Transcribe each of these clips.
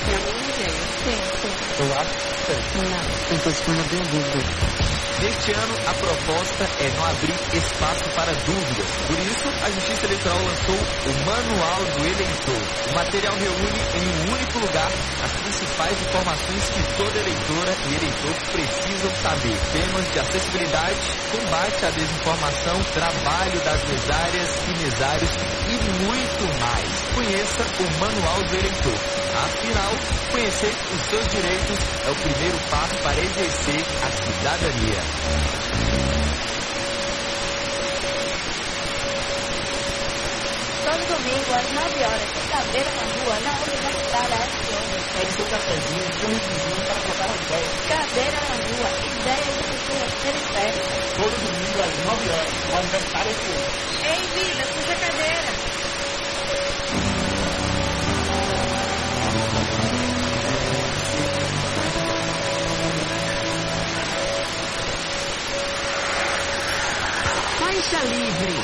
Tem a minha ideia. Sim. Eu acho que é. Não. Então, isso foi uma dúvida. Neste ano, a proposta é não abrir espaço para dúvidas. Por isso, a Justiça Eleitoral lançou o Manual do Eleitor. O material reúne em um único lugar as principais informações que toda eleitora e eleitor precisam saber. Temas de acessibilidade, combate à desinformação, trabalho das mesárias e mesários e muito mais. Conheça o Manual do Eleitor. Afinal, conhecer os seus direitos é o primeiro passo para exercer a cidadania. Todo domingo, às 9 horas, cadeira na rua, na Universitária FM. Pede seu cafezinho, chame o vizinho para trocar as ideias. Cadeira na rua, ideias e culturas periféricas. Todo domingo às 9 horas, no Universitário FM. Ei, vida, puxa a cadeira. Faixa livre.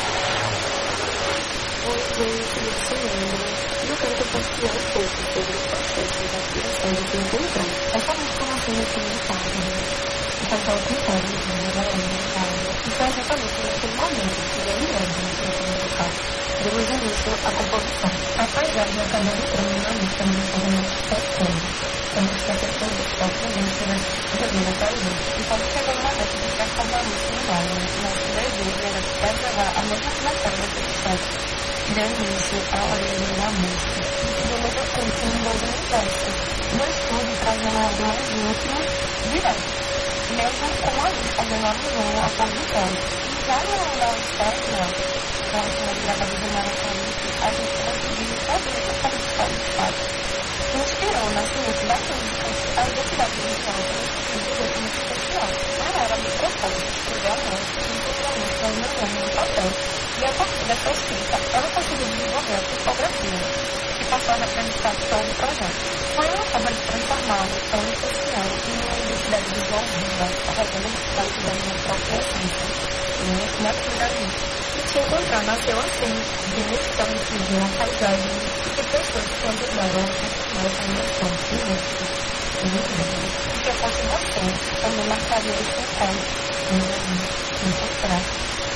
Oi, gente, eu sou Andra. Eu quero compartilhar um pouco sobre os processos da criação do tempo então. Essa informação aqui na página. O casal concorda com a galera da área. Então, exatamente naquele momento que eu me lembro no tempo local. Demos início à composição. Apesar de eu acabar entrando na lista no movimento espontâneo, temos que a questão do esporte também será resolvida para a gente. Então, chegou uma vez de transformar a música em baile. Nosso desejo era preservar a movimentação desse esporte. Deu início à origem da música. Do mesmo tempo, em 2010, no estudo trazendo algo mais íntimo, direto. Mesmo com a lista do nome novo a publicando. Já no da externa, com a gravada do Maracanã, a gente conseguiu fazer essa participar do espaço. Inspirou o nascimento das músicas, a identidade musical e do ritmo especial. Não era microfone, escrever a música, simplesmente foi meu nome no papel. E a partir dessa escrita, ela conseguiu desenvolver a tipografia, que passou a representar todo o projeto. Foi uma forma de transformar o som social em uma identidade visual viva, carregando a identidade da minha própria essência. E naturalmente, e te encontrar nasceu assim, de um instante de uma paisagem que pessoas que ajudaram a transformar essa emoção silêncio e que a continuação também marcaria esse encontro, muito fraco.